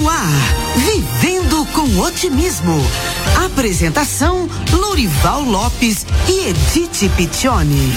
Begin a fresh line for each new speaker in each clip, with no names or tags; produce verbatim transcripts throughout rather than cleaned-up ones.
No ar, Vivendo com Otimismo. Apresentação, Lourival Lopes e Edith Piccioni.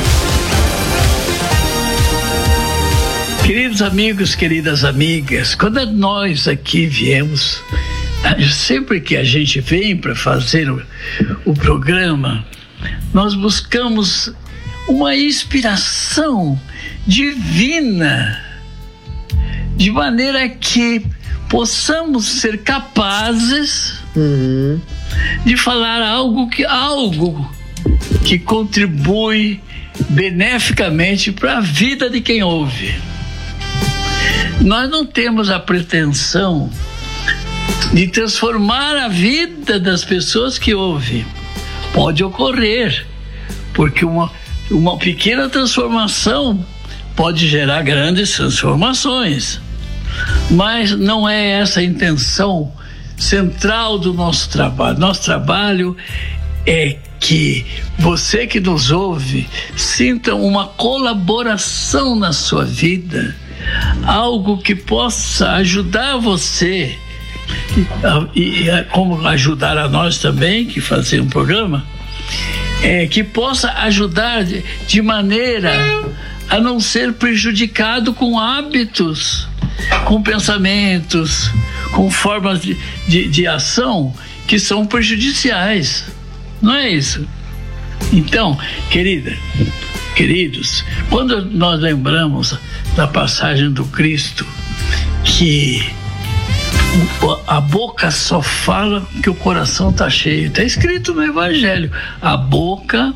Queridos amigos, queridas amigas, quando nós aqui viemos, sempre que a gente vem para fazer o, o programa, nós buscamos uma inspiração divina, de maneira que possamos ser capazes uhum. de falar algo que, algo que contribui beneficamente para a vida de quem ouve. Nós não temos a pretensão de transformar a vida das pessoas que ouvem. Pode ocorrer, porque uma, uma pequena transformação pode gerar grandes transformações. Mas não é essa a intenção central do nosso trabalho. Nosso trabalho é que você que nos ouve sinta uma colaboração na sua vida, algo que possa ajudar você e, e como ajudar a nós também, que fazemos um programa, é, que possa ajudar de, de maneira a não ser prejudicado com hábitos, com pensamentos, com formas de, de, de ação que são prejudiciais. Não é isso? Então, querida, queridos, quando nós lembramos da passagem do Cristo, que a boca só fala que o coração está cheio. Está escrito no Evangelho. A boca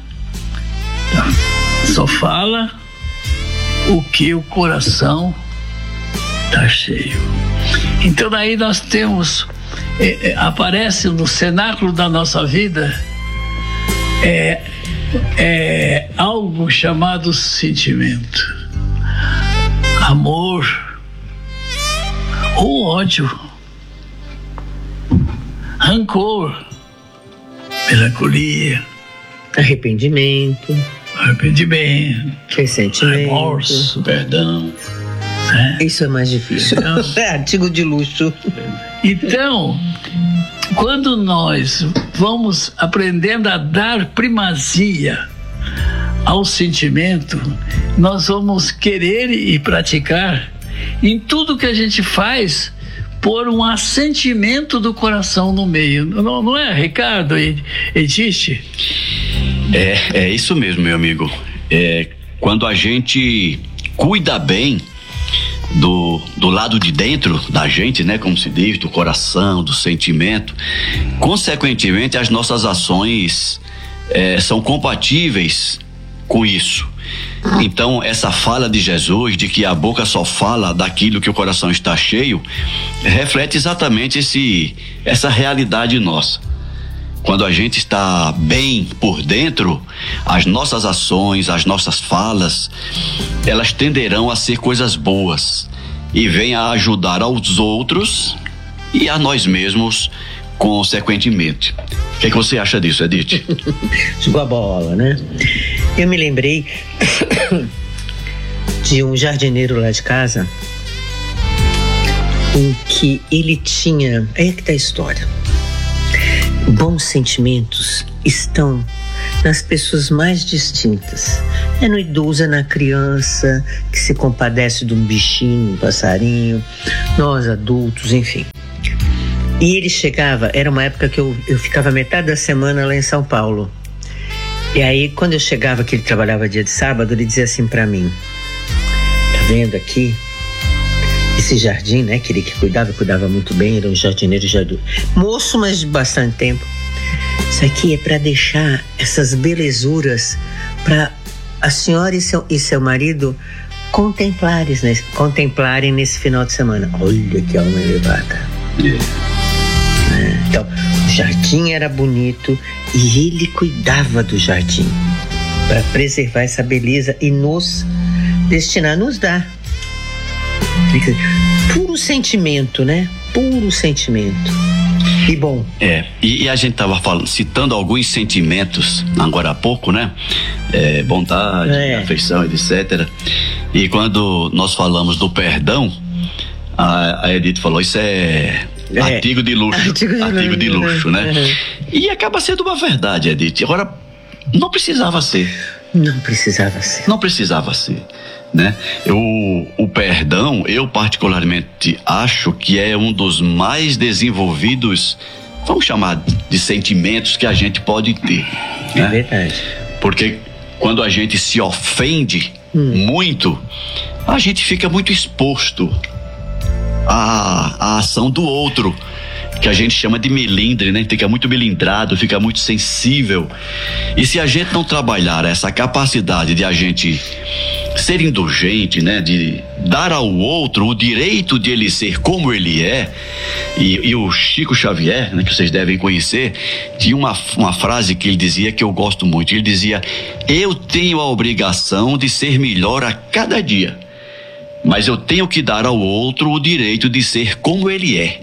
só fala o que o coração está cheio. Então daí nós temos, é, é, aparece no cenáculo da nossa vida é, é, algo chamado sentimento, amor ou ódio, rancor, melancolia,
arrependimento,
arrependimento,
ressentimento,
remorso, perdão.
É. Isso é mais difícil. Então, é artigo de luxo.
Então, quando nós vamos aprendendo a dar primazia ao sentimento, nós vamos querer e praticar em tudo que a gente faz por um assentimento do coração no meio. Não, não é, Ricardo? Existe?
É, é isso mesmo, meu amigo. É, quando a gente cuida bem do, do lado de dentro da gente, né, como se diz, do coração, do sentimento, consequentemente as nossas ações é, são compatíveis com isso. Então essa fala de Jesus de que a boca só fala daquilo que o coração está cheio reflete exatamente esse, essa realidade nossa. Quando a gente está bem por dentro, as nossas ações, as nossas falas, elas tenderão a ser coisas boas e vêm a ajudar aos outros e a nós mesmos consequentemente. O que é que você acha disso, Edith?
Jogou a bola, né? Eu me lembrei de um jardineiro lá de casa em que ele tinha... Aí é que tá a história. Bons sentimentos estão nas pessoas mais distintas. É no idoso, é na criança que se compadece de um bichinho, um passarinho, nós adultos, enfim. E ele chegava, era uma época que eu, eu ficava metade da semana lá em São Paulo. E aí, quando eu chegava, que ele trabalhava dia de sábado, ele dizia assim pra mim: tá vendo aqui? Esse jardim, né, que ele que cuidava, cuidava muito bem, era um jardineiro, jardim, moço, mas de bastante tempo. Isso aqui é para deixar essas belezuras para a senhora e seu, e seu marido contemplarem, né, contemplarem nesse final de semana. Olha que alma elevada. Yeah. É, então, o jardim era bonito e ele cuidava do jardim para preservar essa beleza e nos destinar, nos dar. Puro sentimento, né? Puro sentimento. E bom.
É, e, e a gente estava falando, citando alguns sentimentos agora há pouco, né? É, bondade, é. afeição, etcétera. E quando nós falamos do perdão, a, a Edith falou, isso é, é artigo de luxo. Artigo de, artigo de luxo, né? Uhum. E acaba sendo uma verdade, Edith. Agora, não precisava ser.
Não precisava ser.
Não precisava ser, né? Eu, o perdão, eu particularmente acho que é um dos mais desenvolvidos, vamos chamar de sentimentos que a gente pode ter.
É, né? Verdade.
Porque quando a gente se ofende hum. muito, a gente fica muito exposto à, à ação do outro, que a gente chama de melindre, né? Fica muito melindrado, fica muito sensível. E se a gente não trabalhar essa capacidade de a gente ser indulgente, né? De dar ao outro o direito de ele ser como ele é, e, e o Chico Xavier, né? Que vocês devem conhecer, tinha uma, uma frase que ele dizia que eu gosto muito. Ele dizia: eu tenho a obrigação de ser melhor a cada dia, mas eu tenho que dar ao outro o direito de ser como ele é.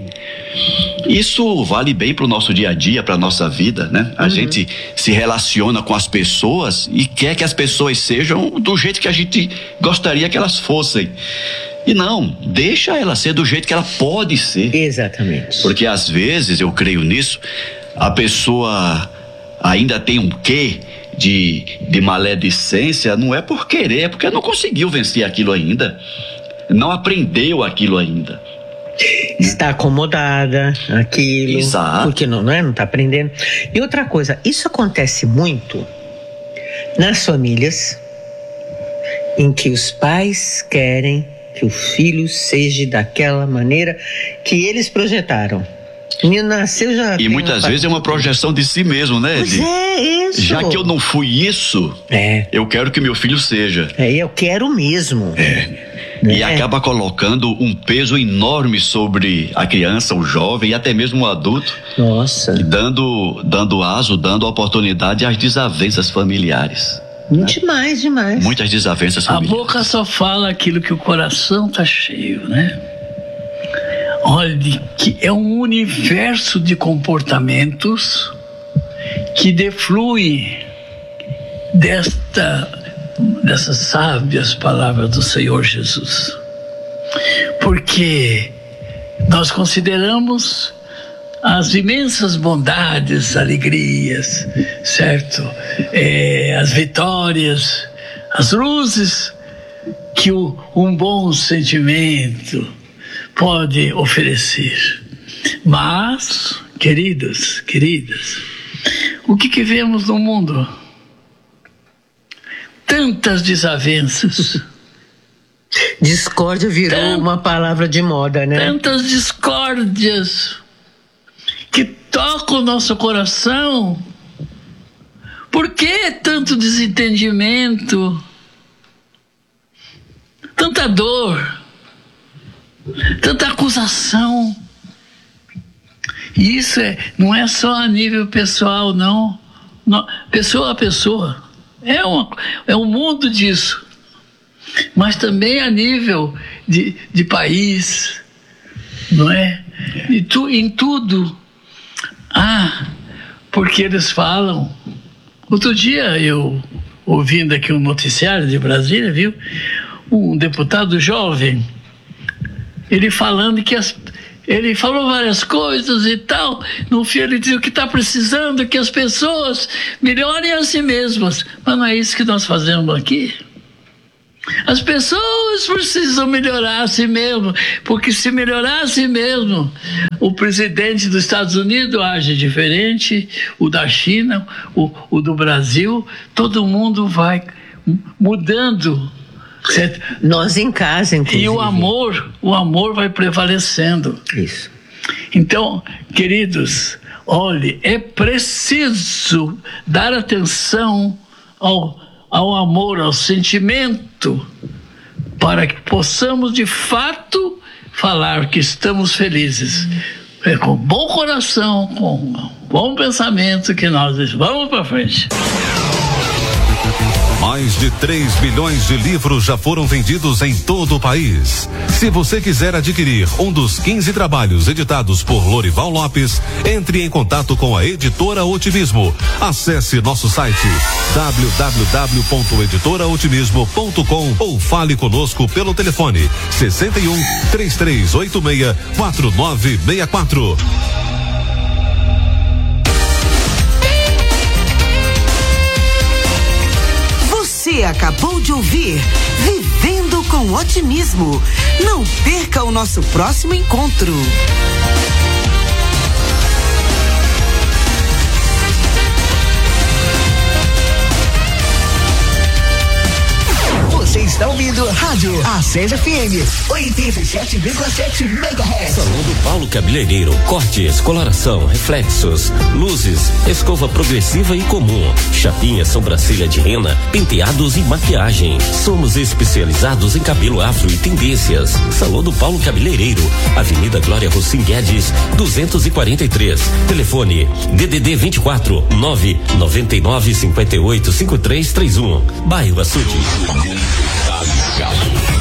Isso vale bem para o nosso dia a dia, para a nossa vida, né? A uhum. gente se relaciona com as pessoas e quer que as pessoas sejam do jeito que a gente gostaria que elas fossem. E não, deixa ela ser do jeito que ela pode ser.
Exatamente.
Porque às vezes, eu creio nisso, a pessoa ainda tem um quê de, de maledicência, não é por querer, é porque não conseguiu vencer aquilo ainda, não aprendeu aquilo ainda.
Está acomodada aquilo.
Exato.
Porque não, não é? Não está aprendendo. E outra coisa, isso acontece muito nas famílias em que os pais querem que o filho seja daquela maneira que eles projetaram. O menino nasceu já.
E muitas vezes é uma projeção de si mesmo, né, Edi?
Pois é, isso.
Já que eu não fui isso,
é. eu
quero que meu filho seja.
É, eu quero mesmo.
É. E é. acaba colocando um peso enorme sobre a criança, o jovem e até mesmo o adulto.
Nossa.
Dando, dando aso, dando oportunidade às desavenças familiares.
Demais, demais.
Muitas desavenças familiares.
A boca só fala aquilo que o coração tá cheio, né? Olha, que é um universo de comportamentos que deflui desta, dessas sábias palavras do Senhor Jesus. Porque nós consideramos as imensas bondades, alegrias, certo? É, as vitórias, as luzes que o, um bom sentimento pode oferecer. Mas, queridos, queridas, o que, que vemos no mundo? Tantas desavenças.
Discórdia virou Tant, uma palavra de moda, né?
Tantas discórdias que tocam o nosso coração. Por que tanto desentendimento? Tanta dor, tanta acusação. E isso é, não é só a nível pessoal, não. não pessoa a pessoa. É, uma, é um mundo disso. Mas também a nível de, de país, não é? E tu, em tudo. Ah, porque eles falam. Outro dia eu, ouvindo aqui um noticiário de Brasília, viu? Um deputado jovem, ele falando que as, ele falou várias coisas e tal. No fim ele dizia que está precisando que as pessoas melhorem a si mesmas. Mas não é isso que nós fazemos aqui. As pessoas precisam melhorar a si mesmo, porque se melhorar a si mesmo, o presidente dos Estados Unidos age diferente, o da China, o, o do Brasil, todo mundo vai mudando. Certo?
Nós em casa, inclusive.
E o amor, o amor vai prevalecendo.
Isso.
Então, queridos, olhe, é preciso dar atenção ao, ao amor, ao sentimento, para que possamos de fato falar que estamos felizes. É com bom coração, com bom pensamento que nós vamos para frente.
Mais de três milhões de livros já foram vendidos em todo o país. Se você quiser adquirir um dos quinze trabalhos editados por Lorival Lopes, entre em contato com a Editora Otimismo. Acesse nosso site w w w ponto editora otimismo ponto com ou fale conosco pelo telefone sessenta e um, três três oito seis, quatro nove seis quatro.
Você acabou de ouvir Vivendo com Otimismo. Não perca o nosso próximo encontro.
Você está ouvindo Rádio Acesa F M oitenta e sete vírgula sete megahertz.
Salão do Paulo Cabeleireiro, cortes, coloração, reflexos, luzes, escova progressiva e comum, chapinha, sobrancelha de rena, penteados e maquiagem. Somos especializados em cabelo afro e tendências. Salão do Paulo Cabeleireiro, Avenida Glória Rossim Guedes, duzentos e quarenta e três. Telefone D D D vinte e quatro, nove nove nove, cinquenta e oito, cinquenta e três trinta e um. Bairro Açude.